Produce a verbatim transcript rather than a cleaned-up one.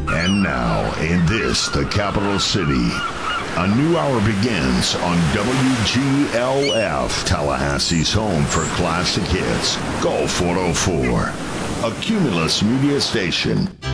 And now, in this, the capital city, a new hour begins on W G L F, Tallahassee's home for classic hits, Golf four oh four, a Cumulus media station.